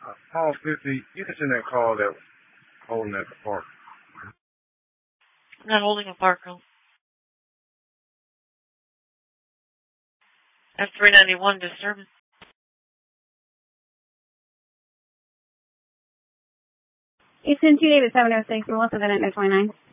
Paul 50, you can send that call that holding at the park. I'm not holding a park, no. F391 disturbance. Eastern 2 David 706, Melissa Bennett, 29.